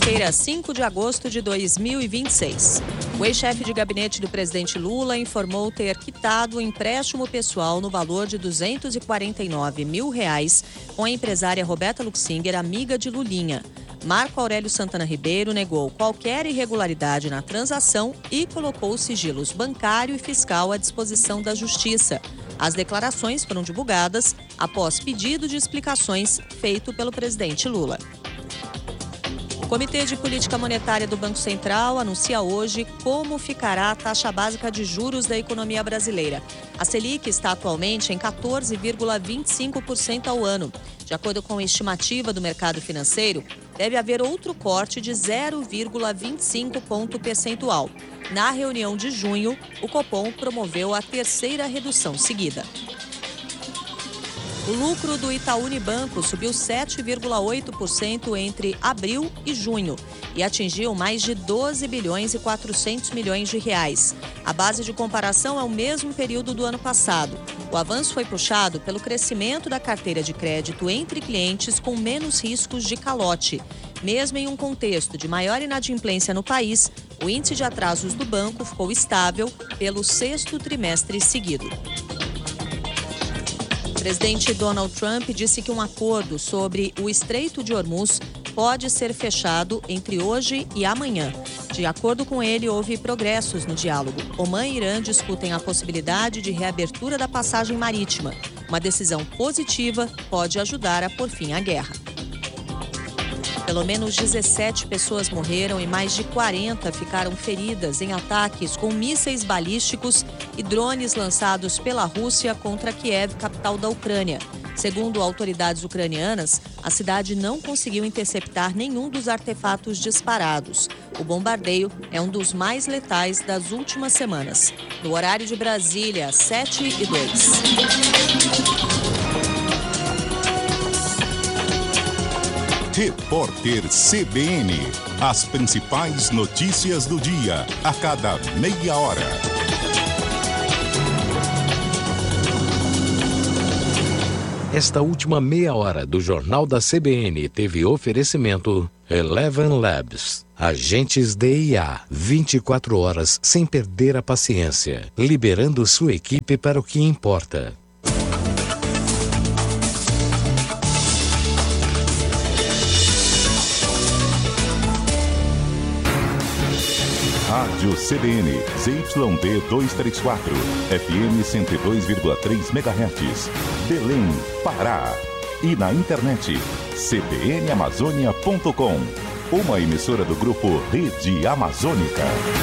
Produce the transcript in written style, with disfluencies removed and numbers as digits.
quinta-feira, 5 de agosto de 2026. O ex-chefe de gabinete do presidente Lula informou ter quitado o empréstimo pessoal no valor de R$249 mil com a empresária Roberta Luxinger, amiga de Lulinha. Marco Aurélio Santana Ribeiro negou qualquer irregularidade na transação e colocou os sigilos bancário e fiscal à disposição da Justiça. As declarações foram divulgadas após pedido de explicações feito pelo presidente Lula. O Comitê de Política Monetária do Banco Central anuncia hoje como ficará a taxa básica de juros da economia brasileira. A Selic está atualmente em 14,25% ao ano. De acordo com a estimativa do mercado financeiro, deve haver outro corte de 0,25 ponto percentual. Na reunião de junho, o Copom promoveu a terceira redução seguida. O lucro do Itaú Unibanco subiu 7,8% entre abril e junho e atingiu mais de 12 bilhões e 400 milhões de reais. A base de comparação é o mesmo período do ano passado. O avanço foi puxado pelo crescimento da carteira de crédito entre clientes com menos riscos de calote. Mesmo em um contexto de maior inadimplência no país, o índice de atrasos do banco ficou estável pelo 6º trimestre seguido. O presidente Donald Trump disse que um acordo sobre o Estreito de Hormuz pode ser fechado entre hoje e amanhã. De acordo com ele, houve progressos no diálogo. Omã e Irã discutem a possibilidade de reabertura da passagem marítima. Uma decisão positiva pode ajudar a pôr fim à guerra. Pelo menos 17 pessoas morreram e mais de 40 ficaram feridas em ataques com mísseis balísticos e drones lançados pela Rússia contra Kiev, capital da Ucrânia. Segundo autoridades ucranianas, a cidade não conseguiu interceptar nenhum dos artefatos disparados. O bombardeio é um dos mais letais das últimas semanas. No horário de Brasília, 7h02. Repórter CBN. As principais notícias do dia, a cada meia hora. Esta última meia hora do Jornal da CBN teve oferecimento Eleven Labs. Agentes de IA, 24 horas sem perder a paciência, liberando sua equipe para o que importa. Rádio CBN, ZYD 234, FM 102,3 MHz, Belém, Pará. E na internet, cbnamazônia.com, uma emissora do grupo Rede Amazônica.